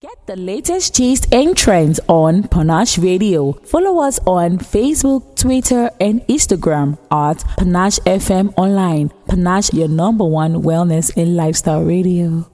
Get the latest gist and trends on Panache Radio. Follow us on Facebook, Twitter, and Instagram at Panache FM Online. Panache, your number one wellness and lifestyle radio.